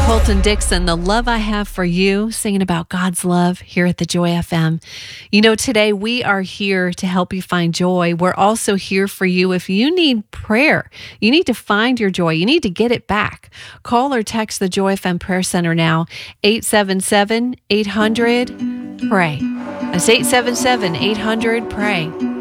Colton Dixon, The Love I Have for You, singing about God's love here at the Joy FM. You know, today we are here to help you find joy. We're also here for you if you need prayer. You need to find your joy. You need to get it back. Call or text the Joy FM Prayer Center now, 877-800-PRAY. That's 877-800-PRAY.